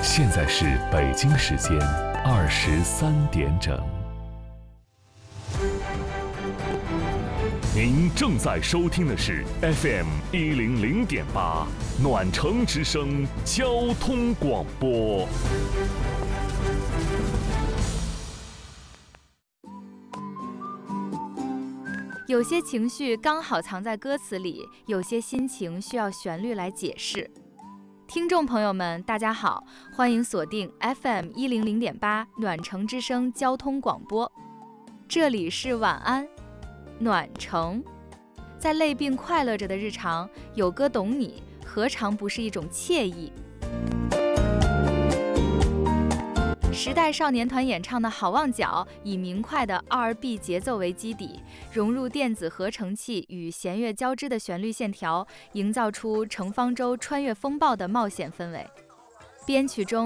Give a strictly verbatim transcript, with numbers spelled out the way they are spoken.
现在是北京时间二十三点整。您正在收听的是 F M 一零零点八暖城之声交通广播。 有些情绪刚好藏在歌词里，有些心情需要旋律来解释。听众朋友们，大家好，欢迎锁定 F M 一零零点八暖城之声交通广播，这里是晚安暖城。在累并快乐着的日常，有歌懂你，何尝不是一种惬意？时代少年团演唱的好望角以明快的 R and B 节奏为基底，融入电子合成器与弦乐交织的旋律线条，营造出乘方舟穿越风暴的冒险氛围。编曲中